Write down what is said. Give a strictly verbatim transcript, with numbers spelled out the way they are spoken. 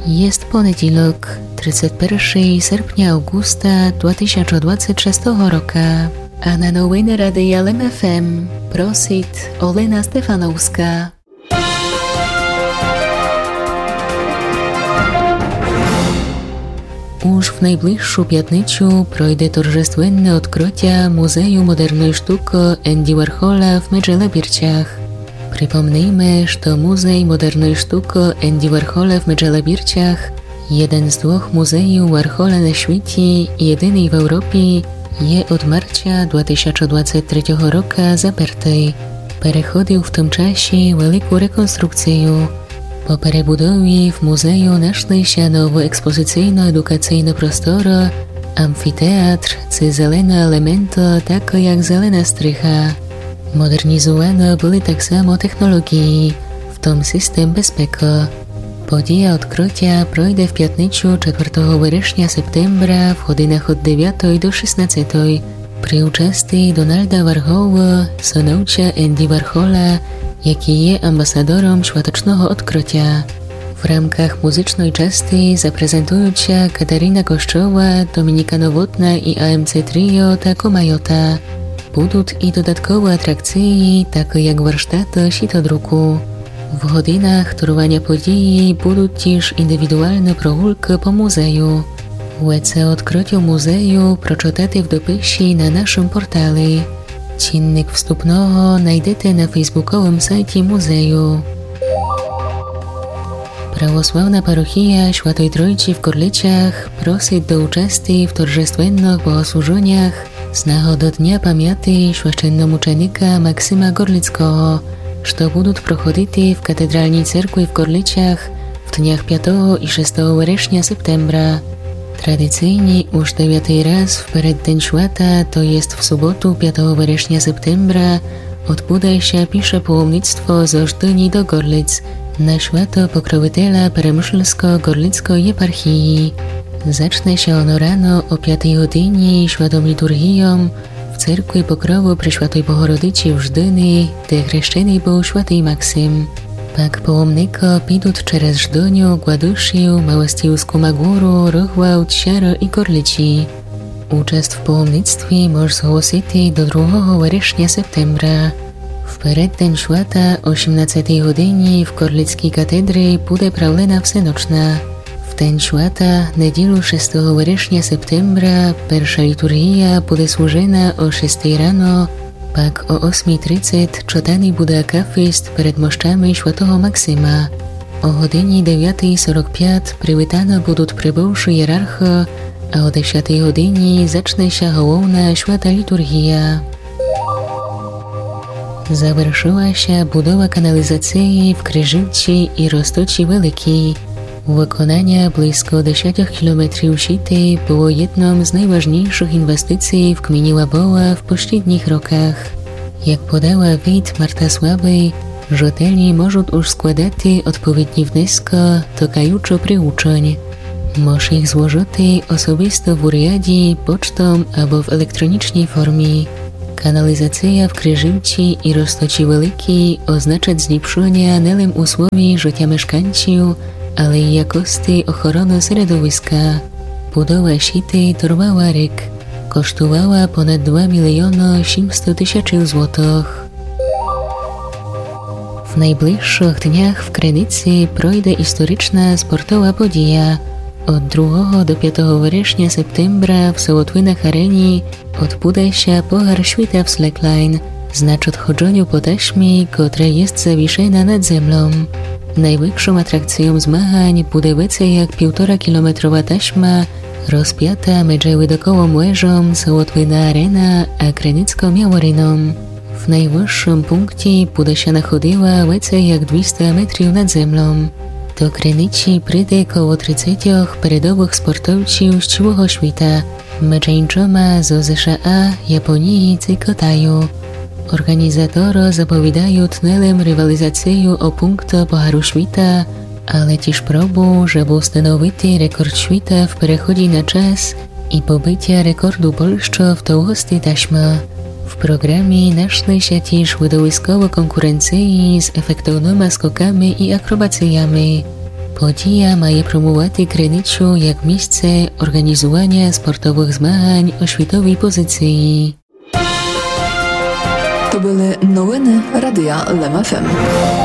Jest poniedziałek, trzydziestego pierwszego sierpnia augusta dwa tysiące dwudziestego szóstego roku, a na nowiny Radia L M F M prosi Olena Stefanowska. Już w najbliższą piatniczu projdzie торжественне odkrycie Muzeum Modernej Sztuki Andy Warhola w Medżelebirciach. Przypomnijmy, że Muzej Modernej Sztuki Andy Warhola w Medżelebirciach, jeden z dwóch muzeów Warhola na świecie i jedyny w Europie, jest od marca dwa tysiące dwudziestego trzeciego roku zaparty. Przechodził w tym czasie wielką rekonstrukcję. Po przebudowie w muzeum našli się nowe ekspozycyjno-edukacyjne prostory, amfiteatr czy zelene elementy, takie jak zelena strycha. Modernizowane były tak samo technologie, w tym system bezpieki. Podія odkrycia projdzie w piatniczu czwartego września septembra w godzinach od dziewiątej do szesnastej przy uczestnictwie Donalda Warhola, synowca Andy Warhola, jaki jest ambasadorem świątecznego odkrycia. W ramach muzycznej części zaprezentują się Katarina Kościoła, Dominika Nowotna i A M C Trio Taco Majota. Będą i dodatkowe atrakcje, takie jak warsztaty sitodruku. W godzinach trwania podії będą też indywidualne прогулки po muzeju. Łece odkryciu muzeju przeczytacie w dopisie na naszym portalu. Czynnik wstępnego znajdziecie na facebookowym sajcie muzeju. Prawosławna parochia Świętej Trójcy w Gorlicach prosi do uczestnictwa w торжественnych bogosłużeniach z nagody Dnia Pamięci święczennomuczenika Maksyma Gorlickiego, które będą prochodzić w katedralnej cerkwi w Gorlicach w dniach piątego i szóstego września septembra. Tradycyjnie już dziewiąty raz w przeddzień świata, to jest w sobotę piątego września septembra, odbędzie się pisze połomnictwo z Ożdyni do Gorlic na święto Pokroviteľa Peremyślsko-Gorlickiej eparchii. Zacznie się ono rano o piątej godzinie świętą liturgią w cerkwi Pokrowu Preszwiętej Bohorodicy w Żdyni, gdzie chrzczony był święty Maksym. Pak połomnika pójdą przez Żdyniu, Gładuszył, Małostiłską Magórę, Rochwałd, Siaro i Gorlici. Uczest w połomnictwie możesz zgłosić do drugiego września septembra. W przeddzień świata o osiemnastej godzinie w Gorlickiej katedrze będzie prawlena wsenoczna. W ten świata, niedzielu szóstego września septembra, pierwsza liturgia będzie służona o szóstej rano, pak o ósmej trzydzieści czytany będzie akafist przed moszczami świętego Maksyma. O godzinie dziewiątej czterdzieści pięć przywitane będą przybywszy hierarchy, a o dziesiątej godzinie zacznie się główna święta liturgia. Zaвершила się budowa kanalizacji w Kryżywci i Roztoczy Wielkiej. Wykonanie blisko dziesięć kilometrów sieci było jedną z najważniejszych inwestycji w gminie Łaboła w poprzednich rokach. Jak podała Wit Marta Słaby, rzetelni mogą już składać odpowiednie wnioski do kajuczo przyuczeń. Może ich złożyć osobisto w urzędzie, pocztą albo w elektronicznej formie. Kanalizacja w Kryżywci i Roztoczy Wielkiej oznacza zlepszenie nie tylko usłowij życia mieszkańców, ale i jakości ochrony środowiska. Budowa sieci trwała rok, kosztowała ponad dwa miliony osiemset tysięcy złotych. W najbliższych dniach w Krynicy projdzie historyczna sportowa podija. Od drugiego do piątego września septembra w Sołotwinach Arenie odbędzie się Puchar Świata w slackline, znaczy odchodzeniu po taśmie, która jest zawieszona nad ziemią. Największą atrakcją zmagań będzie więcej jak półtora kilometrowa taśma rozpięta między widokołą łyżą Sołotwina Arena a Krynicką Miałoryną. W najwyższym punkcie będzie się nachodziła więcej jak dwieście metrów nad ziemią. Do Krynicy przyjdzie około trzydzieści periodowych sportowców z całego świata, między innymi z Z S A, Japonii i Kitaju. Organizatorzy zapowiadają tnelem rywalizację o punkty Pucharu Świata, ale też próbą, żeby ustanowić rekord świata w przechodzie na czas i pobycie rekordu Polski w długości taśmy. W programie našli się też widowiskowe konkurencje z efektownymi skokami i akrobacjami. Подія має промувати Криницю як місце організування спортових змагань у світовій позиції. To były новини Радіо Лем еф ем.